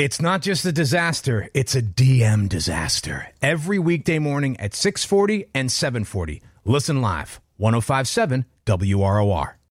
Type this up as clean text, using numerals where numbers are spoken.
It's not just a disaster, it's a DM disaster. Every weekday morning at 6:40 and 7:40. Listen live, 105.7 WROR.